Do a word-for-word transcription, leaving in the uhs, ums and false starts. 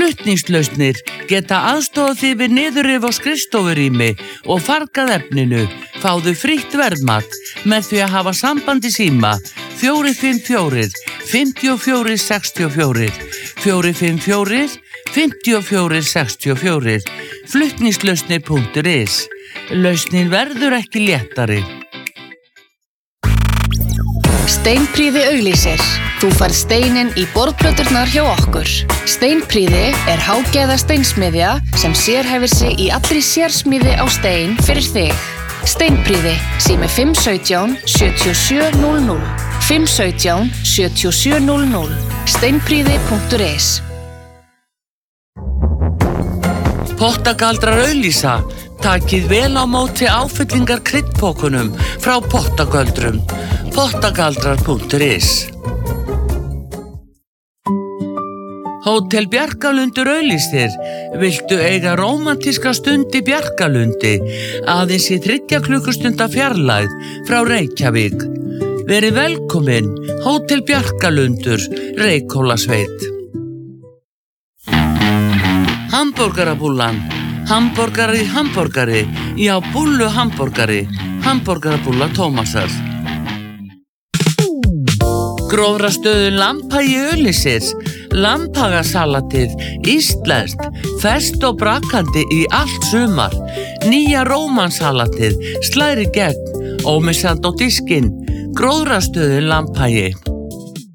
Flutningslausnir geta aðstofað þig við niðurrif á skrifstofurými og fargað efninu. Fáðu frítt verðmat með því að hafa samband í síma fjögur fimm fjögur, fimm fjögur sex fjögur, fjögur fimm fjögur, fimm fjögur sex fjögur, flutningslausnir punktur is. Lausnin verður ekki léttari. Steinprýði auglýsir. Þú færð steininn í borðplöturnar hjá okkur. Steinprýði er hágæða steinsmiðja sem sérhæfir sig í allri sérsmíði á stein fyrir þig. Steinprýði, sími fimm one seven, sjö sjö núll núll, fimm one seven, sjö sjö núll núll, steinprýði punktur is. Pottagaldrar auglýsa. Takið vel á móti áfyllingar kryddpokunum frá Pottagöldrum. Pottagaldrar punktur is. Hótel Bjarkalundur auglýsir. Viltu eiga rómantíska stund í Bjarkalundi? Aðeins í þriggja klukkustunda fjarlægð frá Reykjavík. Verið velkomin, Hótel Bjarkalundur, Reykhólasveit. Hamborgarabúllan. Hamborgari, hamborgari, já, búllu hamborgari, hamborgarabúlla Tómasar. Grófrastöðu Lambhagi auglýsir. Lambhagasalatið, íslenskt, ferskt og brakandi í allt sumar. Nýja rómansalatið, slæri gegn, ómissandi á diskinn. Grófrastöðu Lambhagi.